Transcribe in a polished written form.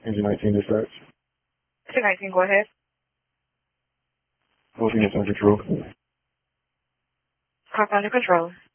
Engine 19 dispatch. Engine 19, go ahead. Both units under control. Copy under control.